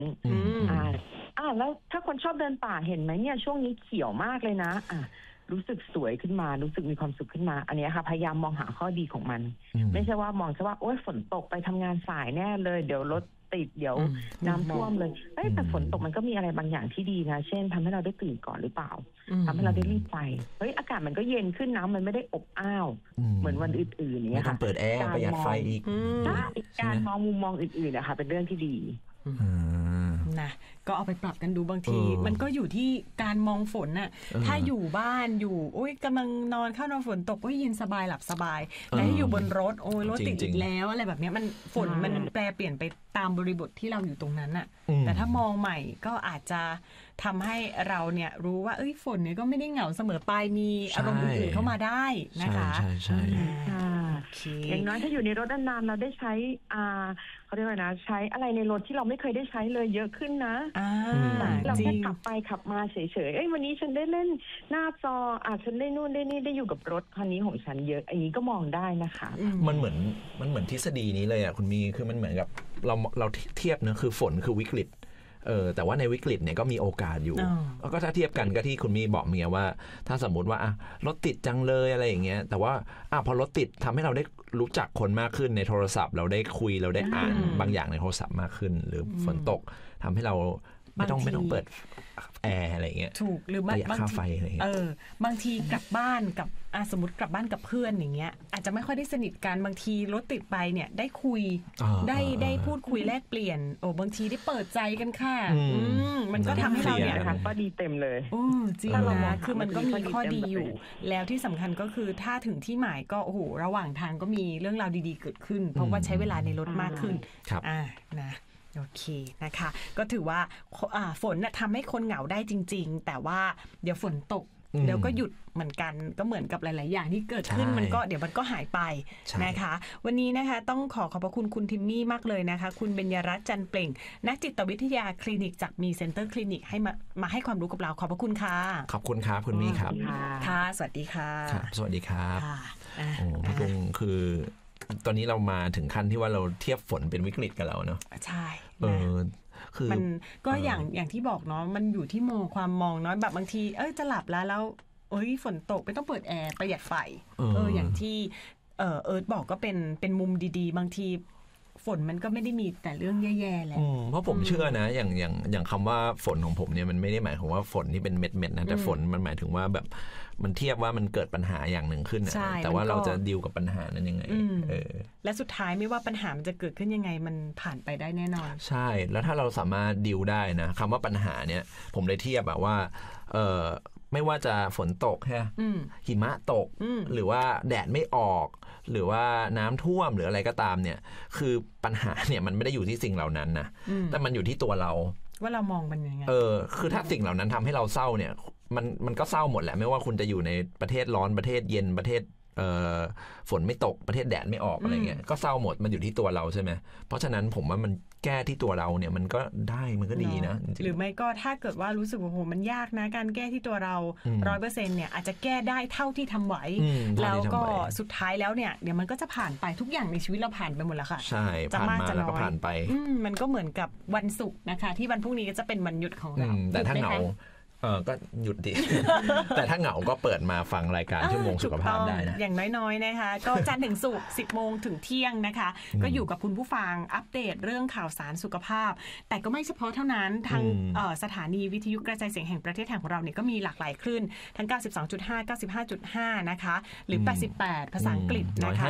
แล้วถ้าคนชอบเดินป่าเห็นไหมเนี่ยช่วงนี้เขียวมากเลยนะรู้สึกสวยขึ้นมารู้สึกมีความสุขขึ้นมาอันนี้ค่ะพยายามมองหาข้อดีของมันไม่ใช่ว่ามองแค่ว่าโอ๊ยฝนตกไปทำงานสายแน่เลยเดี๋ยวรถติดเดี๋ยวน้ำท่วมเลยแต่ฝนตกมันก็มีอะไรบางอย่างที่ดีนะเช่นทำให้เราได้ตื่นก่อนหรือเปล่าทำให้เราได้รีบไปอากาศมันก็เย็นขึ้นนะมันไม่ได้อบอ้าวเหมือนวันอื่นๆเนี่ยค่ะไม่ต้องเปิดแอร์ประหยัดไฟอีกการมองมุมมองอื่นๆนะคะเป็นเรื่องที่ดีนะก็เอาไปปรับกันดูบางทีมันก็อยู่ที่การมองฝนน่ะถ้าอยู่บ้านอยู่โอ๊ยกำลังนอนเข้านอนฝนตกก็เย็นสบายหลับสบายแต่ถ้าอยู่บนรถโอ๊ยรถติดอีกแล้วอะไรแบบนี้มันฝนมันแปรเปลี่ยนไปตามบริบทที่เราอยู่ตรงนั้นน่ะแต่ถ้ามองใหม่ก็อาจจะทำให้เราเนี่ยรู้ว่าฝนเนี่ยก็ไม่ได้เหงาเสมอไปมีอารมณ์อื่นๆเข้ามาได้นะคะใช่อย่างน้อยถ้าอยู่ในรถนานๆเราได้ใช้เขาเรียกว่านะใช้อะไรในรถที่เราไม่เคยได้ใช้เลยเยอะขึ้นนะเราแค่ขับไปขับมาเฉยๆวันนี้ฉันได้เล่นหน้าจอฉันได้นู่นได้นี่ได้อยู่กับรถคันนี้ของฉันเยอะอันนี้ก็มองได้นะคะมันเหมือนทฤษฎีนี้เลยคุณมีคือมันเหมือนกับเราเทียบนะคือฝนคือวิกฤตแต่ว่าในวิกฤตเนี่ยก็มีโอกาสอยู่แล้วก็ถ้าเทียบกันก็ที่คุณมีบอกเมียว่าถ้าสมมติว่ารถติดจังเลยอะไรอย่างเงี้ยแต่ว่าพอรถติดทำให้เราได้รู้จักคนมากขึ้นในโทรศัพท์เราได้คุยเราได้อ่านบางอย่างในโทรศัพท์มากขึ้นหรือฝนตกทำให้เราไม่ต้องเปิดแอร์อะไรเงี้ยถูกหรือประหยัดค่าไฟอะไรเงี้ยบางทีกลับบ้านกับสมมติกลับบ้านกับเพื่อนอย่างเงี้ยอาจจะไม่ค่อยได้สนิทกันบางทีรถติดไปเนี่ยได้คุยได้พูดคุยแลกเปลี่ยนบางทีได้เปิดใจกันค่ะมันก็ทำให้เราเนี่ยก็ดีเต็มเลยจริงนะคือมันก็มีข้อดีอยู่แล้วที่สำคัญก็คือถ้าถึงที่หมายก็โอ้โหระหว่างทางก็มีเรื่องราวดีๆเกิดขึ้นเพราะว่าใช้เวลาในรถมากขึ้นนะโอเคนะคะก็ถือว่าฝนทำให้คนเหงาได้จริงๆแต่ว่าเดี๋ยวฝนตกเดี๋ยวก็หยุดเหมือนกันก็เหมือนกับหลายๆอย่างที่เกิดขึ้นมันก็เดี๋ยวมันก็หายไปนะคะวันนี้นะคะต้องขอบพระคุณคุณทิมมี่มากเลยนะคะคุณเบญญรัตน์จันเปล่งนักจิตวิทยาคลินิกจากมีเซ็นเตอร์คลินิกให้มาให้ความรู้กับเราขอบพระคุณค่ะขอบคุณครับคุณมี่ครับค่ะสวัสดีค่ะสวัสดีครับพี่กุ้งคือตอนนี้เรามาถึงขั้นที่ว่าเราเทียบฝนเป็นวิกฤตกับเราเนาะใช่คือมันก็อย่างที่บอกเนาะมันอยู่ที่ความมองเนาะแบบบางทีจะหลับแล้วฝนตกไม่ต้องเปิดแอร์ประหยัดไฟอย่างที่เอิร์ธบอกก็เป็นมุมดีๆบางทีฝนมันก็ไม่ได้มีแต่เรื่องแย่ๆแหละเพราะผมเชื่อนะอย่างคำว่าฝนของผมเนี่ยมันไม่ได้หมายถึงว่าฝนที่เป็นเม็ดๆนะแต่ฝนมันหมายถึงว่าแบบมันเทียบว่ามันเกิดปัญหาอย่างหนึ่งขึ้นแต่ว่าเราจะดีลกับปัญหานั้นยังไงและสุดท้ายไม่ว่าปัญหามันจะเกิดขึ้นยังไงมันผ่านไปได้แน่นอนใช่แล้วถ้าเราสามารถดีลได้นะคำว่าปัญหาเนี่ยผมเลยเทียบแบบว่าไม่ว่าจะฝนตกใช่หิมะตกหรือว่าแดดไม่ออกหรือว่าน้ำท่วมหรืออะไรก็ตามเนี่ยคือปัญหาเนี่ยมันไม่ได้อยู่ที่สิ่งเหล่านั้นนะแต่มันอยู่ที่ตัวเราว่าเรามองมันยังไงคือถ้าสิ่งเหล่านั้นทำให้เราเศร้าเนี่ยมันก็เศร้าหมดแหละไม่ว่าคุณจะอยู่ในประเทศร้อนประเทศเย็นประเทศฝนไม่ตกประเทศแดดไม่ออกอะไรเงี้ยก็เศร้าหมดมันอยู่ที่ตัวเราใช่ไหมเพราะฉะนั้นผมว่ามันแก้ที่ตัวเราเนี่ยมันก็ได้มันก็ดีนะหรือไม่ก็ถ้าเกิดว่ารู้สึกว่าโหมันยากนะการแก้ที่ตัวเรา 100% เนี่ยอาจจะแก้ได้เท่าที่ทำไหวแล้วก็สุดท้ายแล้วเนี่ยเดี๋ยวมันก็จะผ่านไปทุกอย่างในชีวิตเราผ่านไปหมดแล้วค่ะใช่ผ่านมาแล้วก็ผ่านไปมันก็เหมือนกับวันศุกร์นะคะที่วันพรุ่งนี้ก็จะเป็นวันหยุดของเราแต่ถ้าเหงาก็หยุดดิ แต่ถ้าเหงาก็เปิดมาฟังรายการชั่วโมงสุขภาพได้นะอย่างน้อยๆนะคะก็จันทร์ถึงศุกร์ 10 โมงถึงเที่ยงนะคะก็อยู่กับคุณผู้ฟังอัปเดตเรื่องข่าวสารสุขภาพแต่ก็ไม่เฉพาะเท่านั้นทางสถานีวิทยุกระจายเสียงแห่งประเทศไทยของเราเนี่ยก็มีหลากหลายคลื่นทั้ง 92.5 95.5 นะคะหรือ 88 ภาษาอังกฤษนะคะ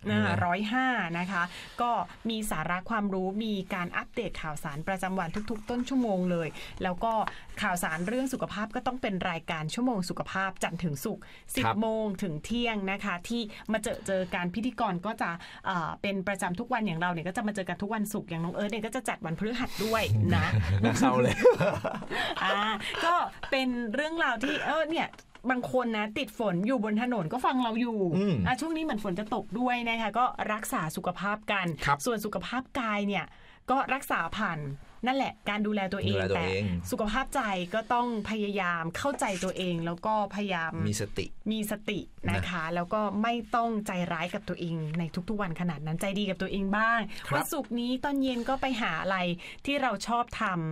105 นะคะก็มีสาระความรู้มีการอัปเดตข่าวสารประจำวันทุกๆต้นชั่วโมงเลยแล้วก็ข่าวสารเรื่องสุขภาพก็ต้องเป็นรายการชั่วโมงสุขภาพจันทร์ถึงศุกร์ 10 โมงถึงเที่ยงนะคะที่มาเจอการพิธีกรก็จะเป็นประจำทุกวันอย่างเราเนี่ยก็จะมาเจอกันทุกวันศุกร์อย่างน้องเอิร์ธเนี่ยก็จะจัดวันพฤหัสด้วยนะน่าเศร้าเลยก็เป็นเรื่องราวที่เนี่ยบางคนนะติดฝนอยู่บนถนนก็ฟังเราอยู่ช่วงนี้เหมือนฝนจะตกด้วยนะคะก็รักษาสุขภาพกันส่วนสุขภาพกายเนี่ยก็รักษาผ่านนั่นแหละการดูแลตัวเองแต่สุขภาพใจก็ต้องพยายามเข้าใจตัวเองแล้วก็พยายามมีสตินะคะแล้วก็ไม่ต้องใจร้ายกับตัวเองในทุกๆวันขนาดนั้นใจดีกับตัวเองบ้างวันศุกร์นี้ตอนเย็นก็ไปหาอะไรที่เราชอบทำ